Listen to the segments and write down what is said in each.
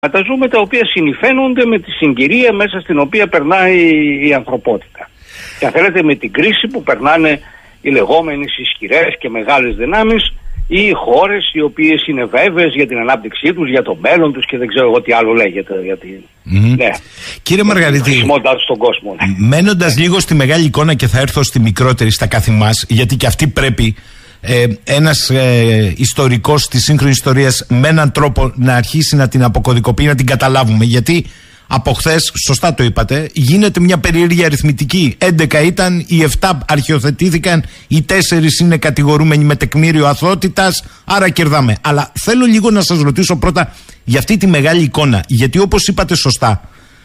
τα ζούμε, τα οποία συνυφαίνονται με τη συγκυρία μέσα στην οποία περνάει η ανθρωπότητα. Και αν θέλετε, με την κρίση που περνάνε οι λεγόμενες ισχυρές και μεγάλες δυνάμεις ή οι χώρες οι οποίες είναι βέβαιες για την ανάπτυξή τους, για το μέλλον τους και δεν ξέρω εγώ τι άλλο λέγεται. Ναι. Κύριε Μαργαρίτη, στον κόσμο, ναι. Μένοντας λίγο στη μεγάλη εικόνα και θα έρθω στη μικρότερη, στα καθημάς, γιατί και αυτή πρέπει ένας ιστορικός της σύγχρονης ιστορίας με έναν τρόπο να αρχίσει να την αποκωδικοποιεί, να την καταλάβουμε. Γιατί από χθες, σωστά το είπατε, γίνεται μια περίεργη αριθμητική. 11 ήταν, οι 7 αρχιοθετήθηκαν, οι 4 είναι κατηγορούμενοι με τεκμήριο αθωότητας, άρα κερδάμε. Αλλά θέλω λίγο να σας ρωτήσω πρώτα για αυτή τη μεγάλη εικόνα. Γιατί όπως είπατε σωστά,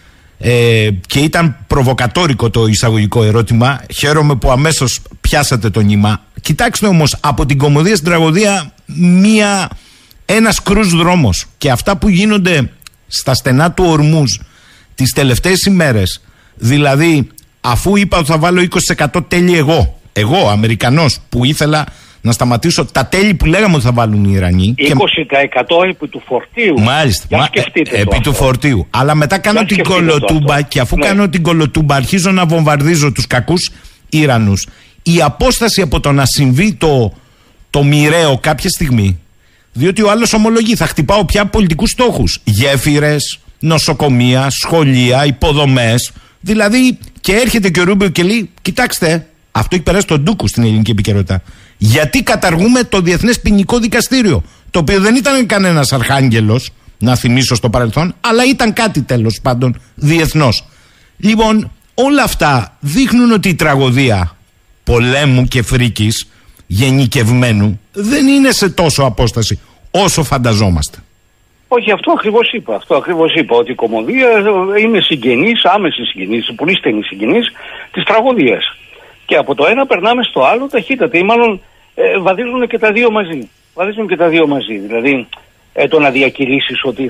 και ήταν προβοκατόρικο το εισαγωγικό ερώτημα, χαίρομαι που αμέσως πιάσατε το νήμα. Κοιτάξτε όμως, από την κωμωδία στην τραγωδία ένας κρούς δρόμος, και αυτά που γίνονται στα στενά του Ορμούζ τις τελευταίες ημέρες, δηλαδή αφού είπα ότι θα βάλω 20% τέλη εγώ Αμερικανός που ήθελα να σταματήσω τα τέλη που λέγαμε ότι θα βάλουν οι Ιρανοί. 20% επί του φορτίου. Μάλιστα, επί του φορτίου. Αλλά μετά κάνω την κολοτούμπα και αφού κάνω την κολοτούμπα αρχίζω να βομβαρδίζω τους κακούς Ιρανούς. Η απόσταση από το να συμβεί το μοιραίο κάποια στιγμή, διότι ο άλλος ομολογεί θα χτυπάω πια πολιτικούς στόχους, γέφυρες, νοσοκομεία, σχολεία, υποδομές, δηλαδή, και έρχεται και ο Ρούμπιο και λέει κοιτάξτε, αυτό έχει περάσει τον ντούκου στην ελληνική επικαιρότητα. Γιατί καταργούμε το Διεθνές Ποινικό Δικαστήριο, το οποίο δεν ήταν κανένας αρχάγγελος, να θυμίσω στο παρελθόν, αλλά ήταν κάτι τέλος πάντων διεθνώς. Λοιπόν, όλα αυτά δείχνουν ότι η τραγωδία πολέμου και φρίκης γενικευμένου δεν είναι σε τόσο απόσταση όσο φανταζόμαστε. Όχι, αυτό ακριβώς είπα, ότι η κωμωδία είναι συγγενής, άμεση συγγενής, πολύ στενή συγγενής της τραγωδίας. Και από το ένα περνάμε στο άλλο ταχύτατα, ή μάλλον βαδίζουν και τα δύο μαζί. Δηλαδή, το να διακηρύσεις ότι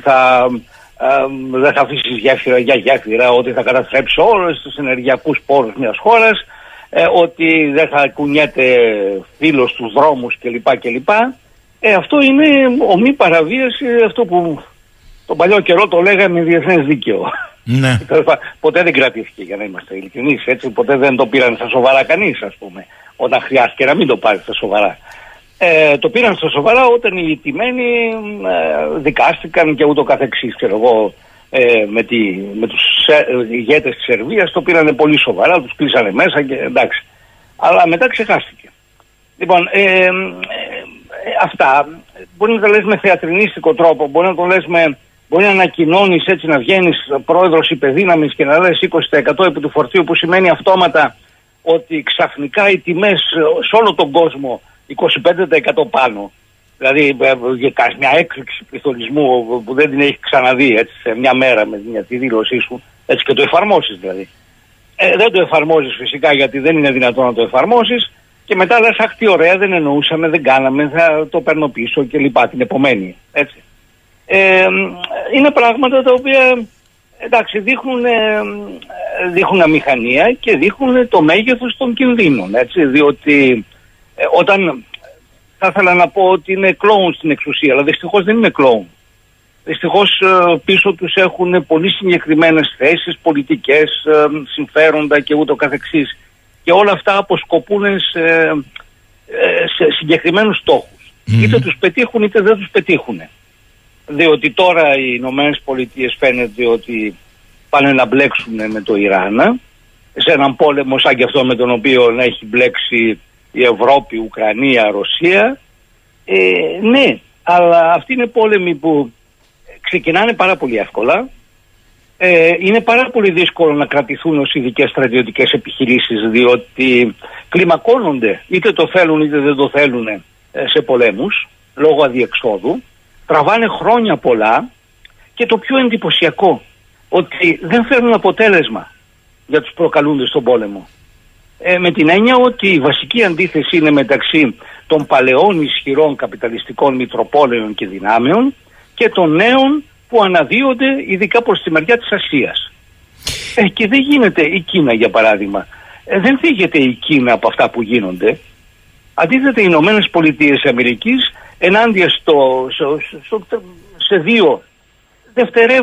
δεν θα αφήσεις γέφυρα για γέφυρα, ότι θα καταστρέψει όλους τους ενεργειακούς πόρους μιας χώρας, ότι δεν θα κουνιέται φύλλος στους δρόμους κλπ. Αυτό είναι ομή παραβίαση, αυτό που τον παλιό καιρό το λέγαμε διεθνές δίκαιο. Ναι. Ποτέ δεν κρατήθηκε, για να είμαστε ειλικρινείς, έτσι. Ποτέ δεν το πήραν στα σοβαρά κανείς, ας πούμε, όταν χρειάστηκε να μην το πάρει στα σοβαρά. Το πήραν στα σοβαρά όταν οι τιμένοι δικάστηκαν και ούτω καθεξής, ξέρω εγώ, με τους ηγέτες της Σερβίας το πήρανε πολύ σοβαρά, τους κλείσανε μέσα και εντάξει. Αλλά μετά ξεχάστηκε. Λοιπόν, αυτά μπορεί να τα λες με θεατρινίστικο τρόπο, μπορεί να ανακοινώνεις έτσι, να βγαίνεις πρόεδρος υπεδύναμης και να λες 20% επί του φορτίου, που σημαίνει αυτόματα ότι ξαφνικά οι τιμές σε όλο τον κόσμο 25% πάνω. Δηλαδή μια έκρηξη πληθωρισμού που δεν την έχει ξαναδεί, έτσι, σε μια μέρα με τη δήλωσή σου, έτσι, και το εφαρμόσεις δηλαδή. Δεν το εφαρμόζεις φυσικά, γιατί δεν είναι δυνατόν να το εφαρμόσεις, και μετά λες αχ τι ωραία, δεν εννοούσαμε, δεν κάναμε, θα το παίρνω πίσω και λοιπά την επομένη, έτσι. Είναι πράγματα τα οποία, εντάξει, δείχνουν αμηχανία και δείχνουν το μέγεθος των κινδύνων, έτσι, διότι όταν θα ήθελα να πω ότι είναι κλόουν στην εξουσία, αλλά δυστυχώς δεν είναι κλόουν. Δυστυχώς πίσω τους έχουν πολύ συγκεκριμένες θέσεις, πολιτικές, συμφέροντα και ούτω καθεξής. Και όλα αυτά αποσκοπούν σε συγκεκριμένους στόχους. Είτε τους πετύχουν είτε δεν τους πετύχουν. Διότι τώρα οι Ηνωμένες Πολιτείες φαίνεται ότι πάνε να μπλέξουν με το Ιράν, σε έναν πόλεμο σαν και αυτό με τον οποίο έχει μπλέξει η Ευρώπη, Ουκρανία, Ρωσία. Ναι, αλλά αυτοί είναι πόλεμοι που ξεκινάνε πάρα πολύ εύκολα. Είναι πάρα πολύ δύσκολο να κρατηθούν ως ειδικές στρατιωτικές επιχειρήσεις, διότι κλιμακώνονται, είτε το θέλουν είτε δεν το θέλουν, σε πολέμους λόγω αδιεξόδου, τραβάνε χρόνια πολλά, και το πιο εντυπωσιακό, ότι δεν φέρνουν αποτέλεσμα για τους προκαλούντες στον πόλεμο. Με την έννοια ότι η βασική αντίθεση είναι μεταξύ των παλαιών ισχυρών καπιταλιστικών μητροπόλεων και δυνάμεων και των νέων που αναδύονται ειδικά προς τη μεριά της Ασίας. Και δεν γίνεται η Κίνα, για παράδειγμα. Δεν θίγεται η Κίνα από αυτά που γίνονται. Αντίθετα, οι Ηνωμένες Πολιτείες Αμερικής ενάντια σε δύο δευτερεύοντα